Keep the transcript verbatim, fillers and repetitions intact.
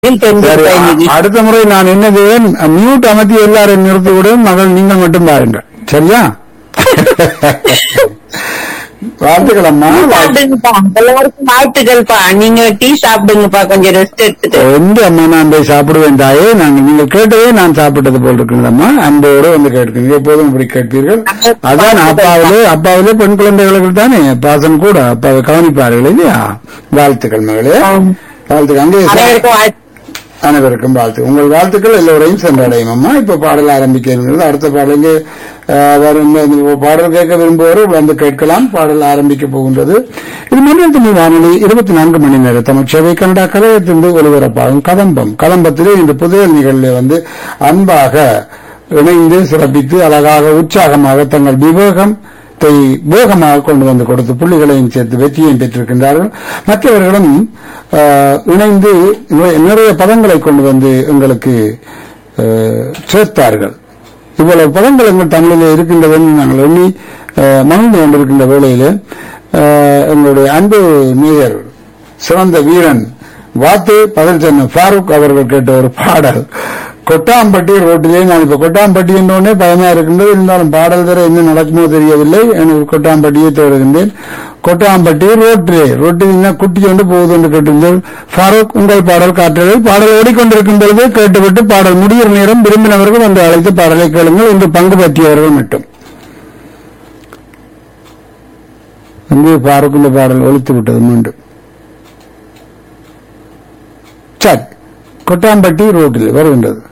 சரி, அ- அடுத்த முறை நான் என்ன செய்வேன், மியூட் அமர்த்தி எல்லாரும் நிறுத்தி விடுவேன், மகள் நீங்கள் மட்டும் பாருங்கள். சரியா? வாழ்த்துக்கள் அம்மா. சாப்பிடுங்கப்பா, எல்லாருக்கும் வாழ்த்துக்கள்ப்பா. நீங்க டீ சாப்பிடுங்கப்பா, கொஞ்சம் ரெஸ்ட் எடுத்துட்டு. எந்த அம்மா நான் போய் சாப்பிடுவேன் தாயே, நாங்கள் நீங்கள் கேட்டதே நான் சாப்பிட்டது போல் இருக்கிறதம்மா. அன்போடு வந்து கேட்கிறீங்க, எப்போதும் இப்படி கேட்பீர்கள். அதான் அப்பாவிலே அப்பாவிலே பெண் குழந்தைகளுக்கு தானே பாசம் கூட, அப்பாவை கவனிப்பார்கள் இல்லையா? வாழ்த்துக்கள் மகளே, வாழ்த்துக்கள். அங்கே அனைவருக்கும் வாழ்த்து. அனைவருக்கும் வாழ்த்து. உங்கள் வாழ்த்துக்கள் எல்லோரையும் சென்றடையும் அம்மா. இப்ப பாடல் ஆரம்பிக்க இருக்கிறது. அடுத்த பாடலுக்கு அஹ், வரும் இந்த பாடல் கேட்க விரும்புவோர் வந்து கேட்கலாம். பாடல் ஆரம்பிக்க போகின்றது. இது மன்றம் தமிழ் வானொலி இருபத்தி நான்கு மணி நேர தமிழ் சேவை கனடா கலையத்திலிருந்து ஒலிபரப்பாகும் கதம்பம். கதம்பத்திலே இந்த புதையல் நிகழ்வில் வந்து அன்பாக இணைந்து சிறப்பித்து அழகாக உற்சாகமாக தங்கள் விவேகம் வேகமாக கொண்டு வந்து கொடுத்து புள்ளிகளையும் சேர்த்து வெற்றியையும் பெற்றிருக்கின்றார்கள். மற்றவர்களும் ஆஹ், இணைந்து நிறை- நிறைய பதங்களை கொண்டு வந்து எங்களுக்கு ஆஹ், சேர்த்தார்கள். இவ்வளவு பதங்கள் எங்கள் தமிழிலே இருக்கின்றது என்று நாங்கள் எண்ணி ஆஹ், மகிழ்ந்து கொண்டிருக்கின்ற வேளையிலே ஆஹ், எங்களுடைய அன்பு மேயர் சிறந்த வீரன் வாத்து பதில் சொன்ன ஃபாரூக் அவர்கள் கேட்ட ஒரு பாடல் கொட்டாம்பட்டி ரோட்டிலே. நான் இப்ப கொட்டாம்பட்டி என்றோடனே பயமா இருக்கின்றது. இருந்தாலும் பாடல் தர என்ன நடக்குமோ தெரியவில்லை. எனக்கு கொட்டாம்பட்டியை தேடுகின்றேன். கொட்டாம்பட்டி ரோட்டிலே ரோட்டில் என்ன குட்டி கொண்டு போகுது என்று கேட்டிருந்தேன். ஃபாரூக் உங்கள் பாடல் காற்றலை பாடல் ஓடிக்கொண்டிருக்கும் பொழுது கேட்டுவிட்டு பாடல் முடிகிற நேரம் விரும்பினவர்கள் வந்து அழைத்து பாடலை கேளுங்கள் என்று பங்கு பற்றியவர்கள் மட்டும். இங்கே ஃபாரூக் இந்த பாடல் ஒழித்து விட்டது மீண்டும். சரி, கொட்டாம்பட்டி ரோட்டில் வருகின்றது.